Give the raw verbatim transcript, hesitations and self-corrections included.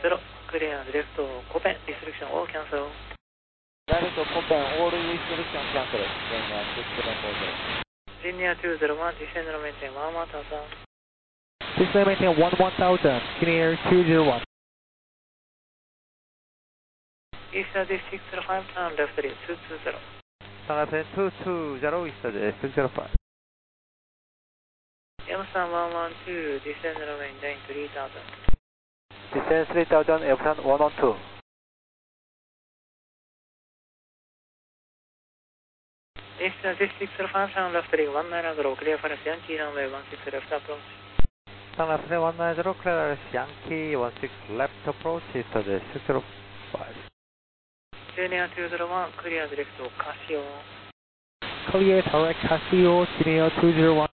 zero, clear and left open, restriction all cancel. Direct open, all restriction cancel. Linear two zero four zero. Linear two zero one, descend and maintain one one thousand. Descend and maintain one one thousand, clear two zero one. Eastern six zero five, turn left three two two zero. Turn left two two zero, Eastern six zero five. Yamasan one one two, descend and maintain three thousand. Descend three thousand, Yamasan one one two. Eastern six zero five, turn left three one nine zero, clear for Yankee runway one six left approach. Turn left three one nine zero, clear Yankee one six left approach, Eastern six zero five. Linear two zero one, clear direct Casio. Clear direct Casio, Linear two zero one.